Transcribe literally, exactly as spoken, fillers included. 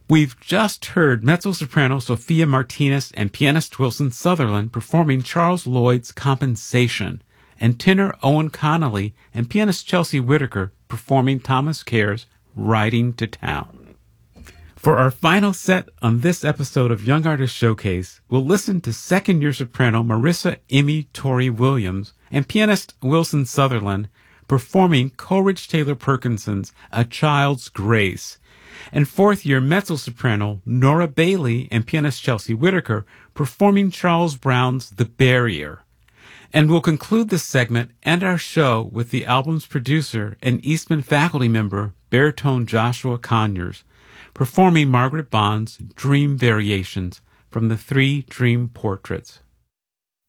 We've just heard mezzo-soprano Sophia Martinez and pianist Wilson Sutherland performing Charles Lloyd's Compensation, and tenor Owen Connolly and pianist Chelsea Whitaker performing Thomas Kerr's Riding to Town. For our final set on this episode of Young Artist Showcase, we'll listen to second-year soprano Marissa Emmy Torrey Williams and pianist Wilson Sutherland performing Coleridge Taylor Perkinson's A Child's Grace, and fourth-year mezzo-soprano Nora Bailey and pianist Chelsea Whitaker performing Charles Brown's The Barrier. And we'll conclude this segment and our show with the album's producer and Eastman faculty member, baritone Joshua Conyers, performing Margaret Bond's Dream Variations from the Three Dream Portraits.